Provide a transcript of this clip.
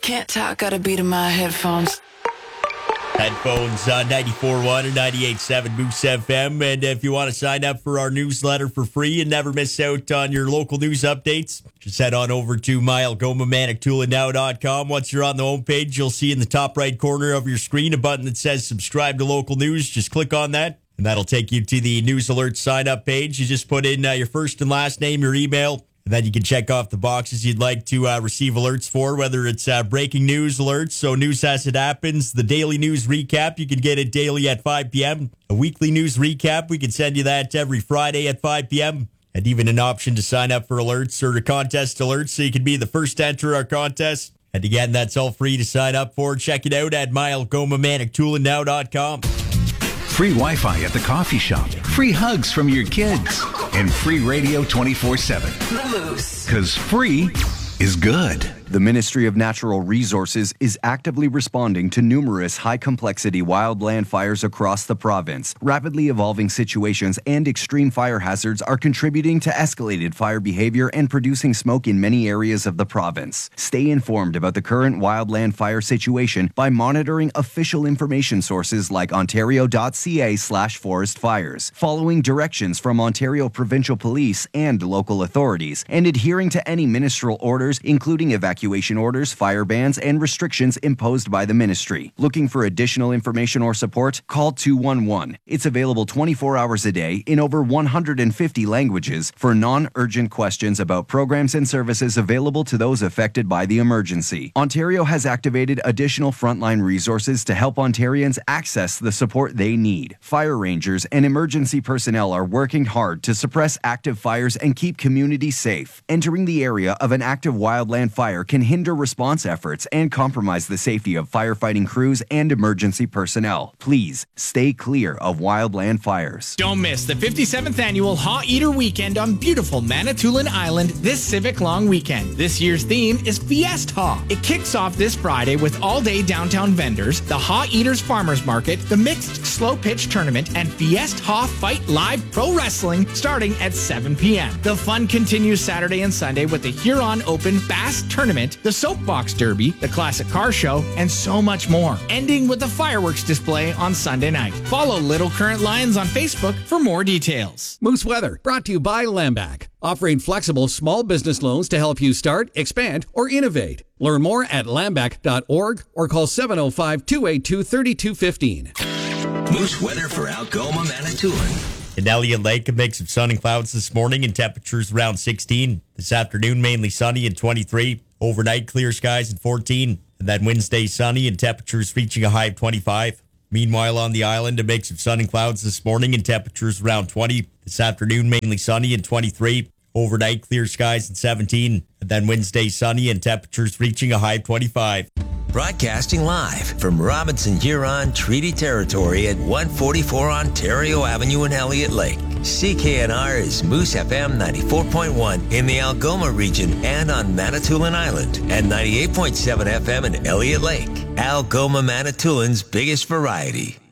Can't talk, got a beat in my headphones. Headphones on 94.1 or 98.7 Moose FM. And if you want to sign up for our newsletter for free and never miss out on your local news updates, just head on over to myalgomamanitoulinow.com. Once you're on the homepage, you'll see in the top right corner of your screen a button that says subscribe to local news. Just click on that, and that'll take you to the news alert sign up page. You just put in your first and last name, your email, and then you can check off the boxes you'd like to receive alerts for, whether it's breaking news alerts, so news as it happens, the daily news recap, you can get it daily at 5 p.m., a weekly news recap, we can send you that every Friday at 5 p.m., and even an option to sign up for alerts or to contest alerts, so you can be the first to enter our contest. And again, that's all free to sign up for. Check it out at myalgomamanitoulinow.com. Free Wi-Fi at the coffee shop, free hugs from your kids, and free radio 24/7. The Moose. Because free is good. The Ministry of Natural Resources is actively responding to numerous high-complexity wildland fires across the province. Rapidly evolving situations and extreme fire hazards are contributing to escalated fire behavior and producing smoke in many areas of the province. Stay informed about the current wildland fire situation by monitoring official information sources like ontario.ca/forest fires, following directions from Ontario Provincial Police and local authorities, and adhering to any ministerial orders, including evacuation orders, fire bans, and restrictions imposed by the ministry. Looking for additional information or support? Call 211. It's available 24 hours a day in over 150 languages for non-urgent questions about programs and services available to those affected by the emergency. Ontario has activated additional frontline resources to help Ontarians access the support they need. Fire rangers and emergency personnel are working hard to suppress active fires and keep communities safe. Entering the area of an active wildland fire can hinder response efforts and compromise the safety of firefighting crews and emergency personnel. Please stay clear of wildland fires. Don't miss the 57th annual Hot Eater Weekend on beautiful Manitoulin Island this civic long weekend. This year's theme is Fiesta. It kicks off this Friday with all-day downtown vendors, the Hot Eaters Farmers Market, the mixed slow pitch tournament, and Fiesta Fight Live Pro Wrestling starting at 7 p.m. The fun continues Saturday and Sunday with the Huron Open Bass Tournament, the Soapbox Derby, the Classic Car Show, and so much more. Ending with a fireworks display on Sunday night. Follow Little Current Lions on Facebook for more details. Moose Weather, brought to you by Lambac, offering flexible small business loans to help you start, expand, or innovate. Learn more at lambac.org or call 705-282-3215. Moose Weather for Algoma, Manitoulin. In Elliott Lake, a mix of sun and clouds this morning and temperatures around 16. This afternoon, mainly sunny and 23. Overnight, clear skies and 14. And then Wednesday, sunny and temperatures reaching a high of 25. Meanwhile, on the island, a mix of sun and clouds this morning and temperatures around 20. This afternoon, mainly sunny and 23. Overnight, clear skies and 17. And then Wednesday, sunny and temperatures reaching a high of 25. Broadcasting live from Robinson Huron Treaty Territory at 144 Ontario Avenue in Elliott Lake. CKNR is Moose FM 94.1 in the Algoma region and on Manitoulin Island, and 98.7 FM in Elliott Lake. Algoma, Manitoulin's biggest variety.